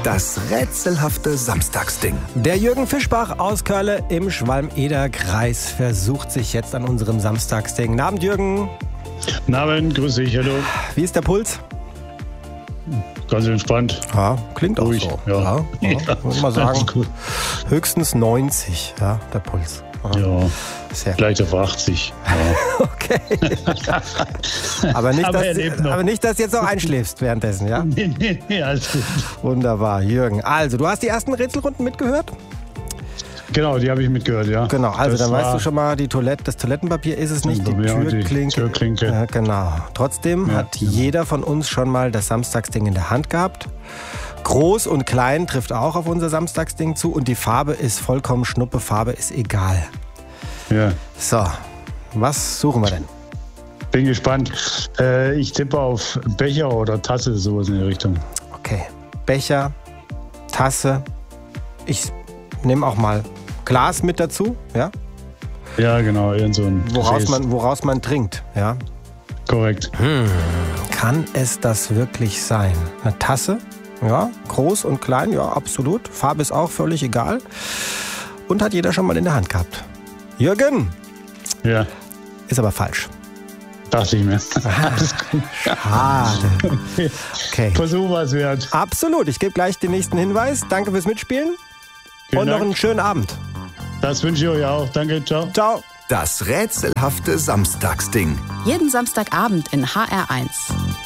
Das rätselhafte Samstagsding. Der Jürgen Fischbach aus Körle im Schwalm-Eder-Kreis versucht sich jetzt an unserem Samstagsding. Guten Abend, Jürgen. Guten Abend, grüß dich, hallo. Wie ist der Puls? Ganz entspannt. Ja, klingt auch ruhig. so. Ja. Muss man sagen. Höchstens 90, ja, der Puls. Ja, Sehr gut. vielleicht auf 80. Ja. Okay. aber nicht, Aber er lebt noch. aber nicht, dass du jetzt noch einschläfst währenddessen, ja? Nee, alles gut. Wunderbar, Jürgen. Also, du hast die ersten Rätselrunden mitgehört? Genau, die habe ich mitgehört, ja. Genau, also Das dann weißt war du schon mal, das Toilettenpapier ist es nicht, die Türklinke. Türklinke. Genau. Trotzdem Ja, hat genau. jeder von uns schon mal das Samstagsding in der Hand gehabt. Groß und klein trifft auch auf unser Samstagsding zu und die Farbe ist vollkommen Schnuppe, Farbe ist egal. Ja, So, was suchen wir denn? bin gespannt. Ich tippe auf Becher oder Tasse, sowas in die Richtung. Okay, Becher, Tasse, ich nehme auch mal Glas mit dazu, ja? Ja, genau, irgend so ein Gefäß. Woraus man trinkt, ja? Korrekt. Kann es das wirklich sein? Eine Tasse? Ja, groß und klein, ja, absolut. Farbe ist auch völlig egal. Und hat jeder schon mal in der Hand gehabt. Jürgen! Ja, Ist aber falsch. dachte ich mir. Schade. Okay. Versuch was wert. Absolut. Ich gebe gleich den nächsten Hinweis. Danke fürs Mitspielen. Vielen Und noch Dank. einen schönen Abend. Das wünsche ich euch auch. Danke, ciao. Ciao. Das rätselhafte Samstagsding. Jeden Samstagabend in HR1.